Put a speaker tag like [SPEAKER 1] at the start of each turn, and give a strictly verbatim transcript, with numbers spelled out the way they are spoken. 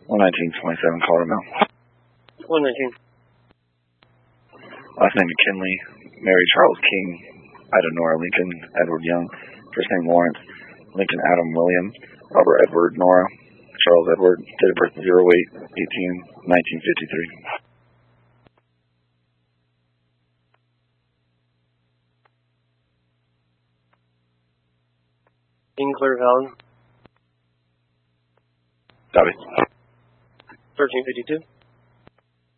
[SPEAKER 1] one nineteen twenty-seven, Colorado Mail.
[SPEAKER 2] one nineteen.
[SPEAKER 1] Last name McKinley, Mary Charles King, Ida Nora Lincoln, Edward Young, first name Lawrence, Lincoln Adam William, Robert Edward Nora, Charles Edward, date of birth zero eight eighteen nineteen fifty-three.
[SPEAKER 2] In Clear Valley.
[SPEAKER 1] Copy.
[SPEAKER 2] thirteen fifty-two.